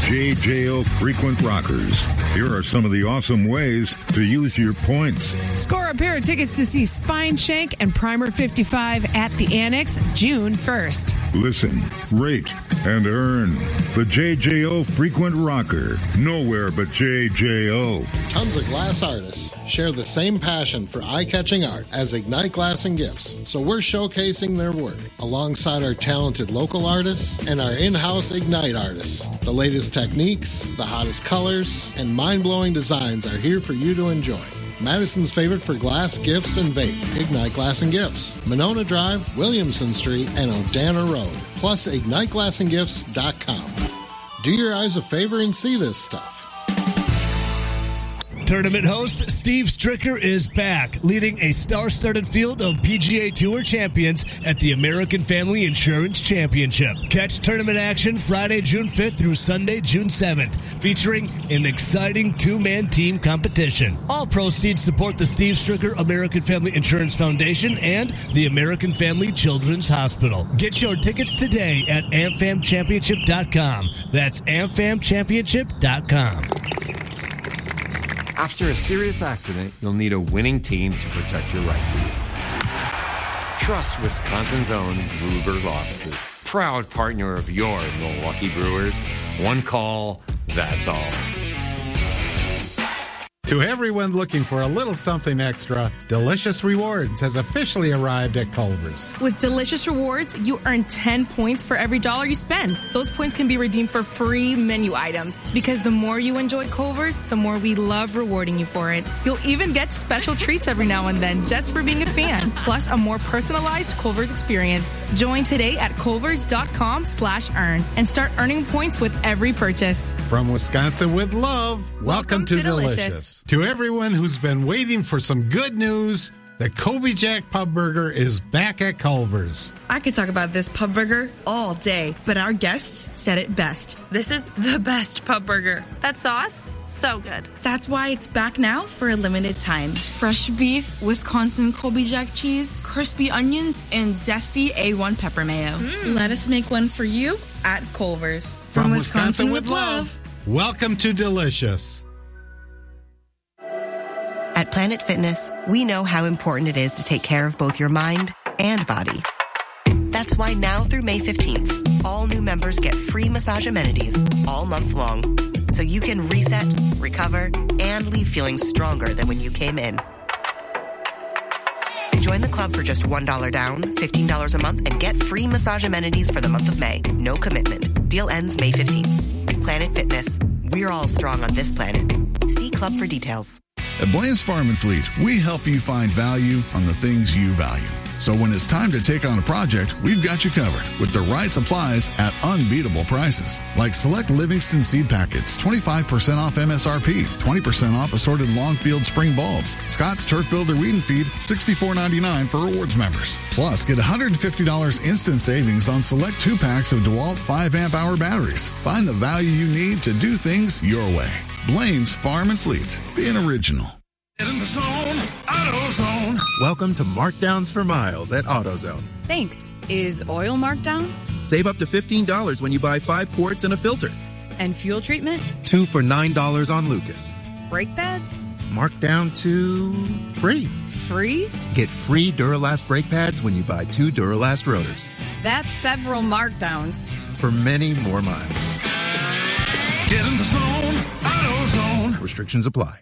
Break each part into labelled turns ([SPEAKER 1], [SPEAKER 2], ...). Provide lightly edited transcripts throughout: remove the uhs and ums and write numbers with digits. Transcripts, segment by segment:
[SPEAKER 1] JJO Frequent Rockers. Here are some of the awesome ways to use your points.
[SPEAKER 2] Score a pair of tickets to see Spine Shank and Primer 55 at the Annex June 1st.
[SPEAKER 1] Listen, rate, and earn. The JJO Frequent Rocker. Nowhere but JJO.
[SPEAKER 3] Tons of glass artists share the same passion for eye-catching art as Ignite Glass and Gifts, so we're showcasing their work alongside our talented local artists and our in-house Ignite artists. The latest techniques, the hottest colors, and mind-blowing designs are here for you to enjoy. Madison's favorite for glass, gifts, and vape. Ignite Glass and Gifts. Monona Drive, Williamson Street, and O'Dana Road. Plus, IgniteGlassandGifts.com. Do your eyes a favor and see this stuff.
[SPEAKER 4] Tournament host Steve Stricker is back, leading a star-studded field of PGA Tour champions at the American Family Insurance Championship. Catch tournament action Friday, June 5th through Sunday, June 7th, featuring an exciting two-man team competition. All proceeds support the Steve Stricker American Family Insurance Foundation and the American Family Children's Hospital. Get your tickets today at AmFamChampionship.com. That's AmFamChampionship.com.
[SPEAKER 5] After a serious accident, you'll need a winning team to protect your rights. Trust Wisconsin's own Ruger Law Offices. Proud partner of your Milwaukee Brewers. One call, that's all.
[SPEAKER 6] To everyone looking for a little something extra, Delicious Rewards has officially arrived at Culver's.
[SPEAKER 7] With Delicious Rewards, you earn 10 points for every dollar you spend. Those points can be redeemed for free menu items. Because the more you enjoy Culver's, the more we love rewarding you for it. You'll even get special treats every now and then just for being a fan. Plus, a more personalized Culver's experience. Join today at culvers.com/earn and start earning points with every purchase.
[SPEAKER 6] From Wisconsin with love, welcome to Delicious. To everyone who's been waiting for some good news, the Kobe Jack Pub Burger is back at Culver's.
[SPEAKER 8] I could talk about this pub burger all day, but our guests said it best.
[SPEAKER 9] This is the best pub burger. That sauce, so good.
[SPEAKER 8] That's why it's back now for a limited time. Fresh beef, Wisconsin Kobe Jack cheese, crispy onions, and zesty A1 pepper mayo. Let us make one for you at Culver's.
[SPEAKER 6] From Wisconsin with love, welcome to Delicious.
[SPEAKER 10] At Planet Fitness, we know how important it is to take care of both your mind and body. That's why now through May 15th, all new members get free massage amenities all month long, so you can reset, recover, and leave feeling stronger than when you came in. Join the club for just $1 down, $15 a month, and get free massage amenities for the month of May. No commitment. Deal ends May 15th. Planet Fitness. We're all strong on this planet. See club for details.
[SPEAKER 11] At Blaine's Farm and Fleet, we help you find value on the things you value. So when it's time to take on a project, we've got you covered with the right supplies at unbeatable prices. Like select Livingston seed packets, 25% off MSRP, 20% off assorted Longfield spring bulbs. Scott's Turf Builder Weed and Feed, $64.99 for rewards members. Plus, get $150 instant savings on select 2-packs of DeWalt 5-amp-hour batteries. Find the value you need to do things your way. Blaine's Farm and Fleet. Be an original.
[SPEAKER 12] Get in the zone, AutoZone. Welcome to Markdowns for Miles at AutoZone.
[SPEAKER 13] Thanks. Is oil marked down?
[SPEAKER 12] Save up to $15 when you buy 5 quarts and a filter.
[SPEAKER 13] And fuel treatment?
[SPEAKER 12] 2 for $9 on Lucas.
[SPEAKER 13] Brake pads?
[SPEAKER 12] Marked down to free.
[SPEAKER 13] Free?
[SPEAKER 12] Get free Duralast brake pads when you buy 2 Duralast rotors.
[SPEAKER 13] That's several markdowns.
[SPEAKER 12] For many more miles. Get in the zone, AutoZone. Restrictions apply.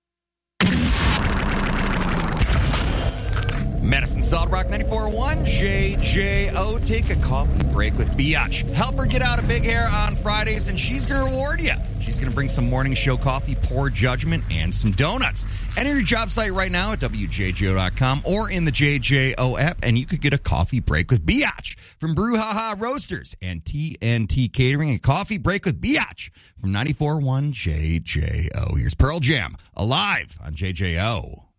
[SPEAKER 14] Madison Solid Rock 94.1, JJO. Take a coffee break with Biatch. Help her get out of big hair on Fridays, and she's going to reward you. She's going to bring some morning show coffee, poor judgment, and some donuts. Enter your job site right now at WJJO.com or in the JJO app, and you could get a coffee break with Biatch from Brouhaha Roasters and TNT Catering. A coffee break with Biatch from 94.1 JJO. Here's Pearl Jam, Alive on JJO.